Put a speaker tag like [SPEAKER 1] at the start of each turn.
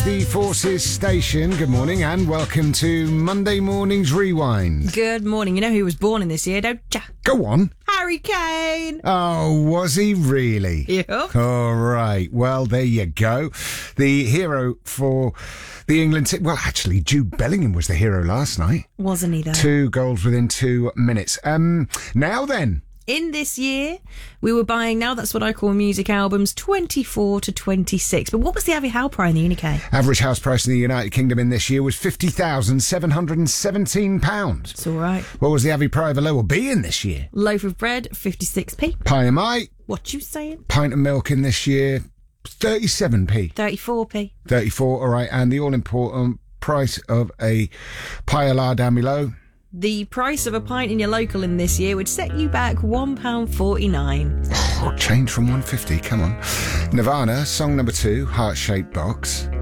[SPEAKER 1] The Forces Station. Good morning and welcome to Monday Morning's Rewind.
[SPEAKER 2] Good morning. You know who was born in this year, don't ya?
[SPEAKER 1] Go on.
[SPEAKER 2] Harry Kane.
[SPEAKER 1] Oh, was he really?
[SPEAKER 2] Yep.
[SPEAKER 1] All right. Well, there you go. The hero for the England team. Well, actually, Jude Bellingham was the hero last night.
[SPEAKER 2] Wasn't he, though?
[SPEAKER 1] 2 goals within 2 minutes. Now then.
[SPEAKER 2] In this year, we were buying, now that's what I call music albums, 24 to 26. But what was the average house price in the Unikay?
[SPEAKER 1] Average house price in the United Kingdom in this year was £50,717.
[SPEAKER 2] It's all right.
[SPEAKER 1] What was the average price of a lower B in this year?
[SPEAKER 2] Loaf of bread, 56p.
[SPEAKER 1] Pie of mite.
[SPEAKER 2] What you saying?
[SPEAKER 1] Pint of milk in this year, 37p.
[SPEAKER 2] 34p.
[SPEAKER 1] 34, all right. And the all-important price of a pie of lard down below?
[SPEAKER 2] The price of a pint in your local in this year would set you back £1.49.
[SPEAKER 1] Oh, change from 150, come on. Nirvana, song number 2, Heart-Shaped Box.